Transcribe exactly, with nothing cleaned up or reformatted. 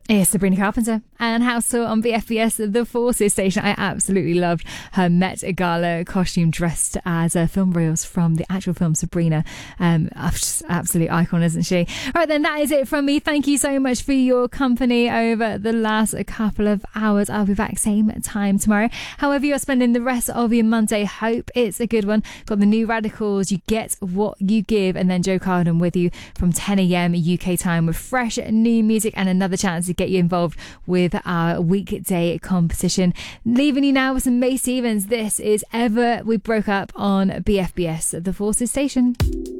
It's Sabrina Carpenter and House Tour on B F B S, the Forces station. I absolutely loved her Met Gala costume, dressed as uh, film reels from the actual film Sabrina. Um, just absolute icon, isn't she? Right then, that is it from me. Thank you so much for your company over the last couple of hours. I'll be back same time tomorrow. However you're spending the rest of your Monday, hope it's a good one. Got the New Radicals, You Get What You Give, and then Joe Carden with you from ten a.m. U K time with fresh new music and another chance to get you involved with our weekday competition. Leaving you now with some May Stevens. This is Ever We Broke Up on B F B S, the Forces station.